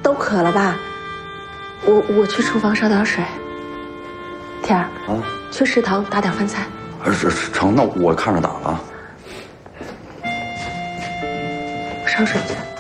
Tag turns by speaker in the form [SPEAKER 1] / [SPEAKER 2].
[SPEAKER 1] 都渴了吧？我去厨房烧点水。天儿啊，去食堂打点饭菜。
[SPEAKER 2] 成，那我看着打了啊。
[SPEAKER 1] 我烧水去。